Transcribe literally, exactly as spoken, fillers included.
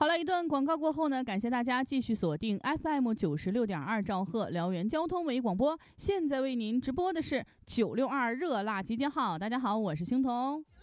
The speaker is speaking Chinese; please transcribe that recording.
好了，一段广告过后呢，感谢大家继续锁定 F M 九十六点二兆赫辽源交通文艺广播。现在为您直播的是九六二热辣集结号。大家好，我是青铜。